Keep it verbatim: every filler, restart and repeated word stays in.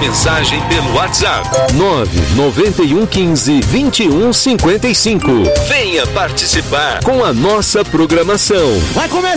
mensagem pelo WhatsApp. nove nove um quinze, vinte e um cinquenta e cinco. Venha participar com a nossa programação. Vai começar!